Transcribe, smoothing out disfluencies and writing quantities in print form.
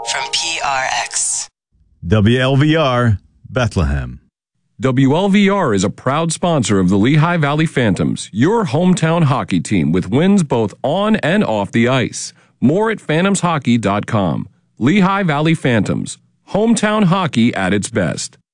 from PRX. WLVR, Bethlehem. WLVR is a proud sponsor of the Lehigh Valley Phantoms, your hometown hockey team with wins both on and off the ice. More at phantomshockey.com. Lehigh Valley Phantoms, hometown hockey at its best.